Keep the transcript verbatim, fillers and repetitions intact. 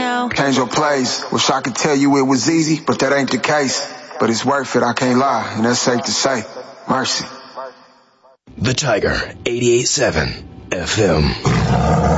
now. Change your place. Wish I could tell you it was easy, but that ain't the case. But it's worth it, I can't lie, and that's safe to say. Mercy. The Tiger, eighty-eight point seven F M.